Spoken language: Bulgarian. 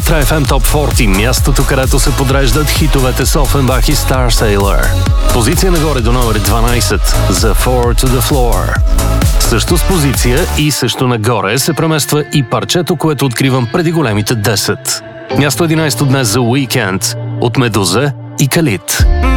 Метро FM Top 40, мястото, където се подреждат хитовете с Offenbach и Star Sailor. Позиция нагоре до номер 12 за Four to the Floor. Също с позиция и също нагоре се премества и парчето, което откривам преди големите 10. Място 11 днес за Weekend от Медуза и Калит.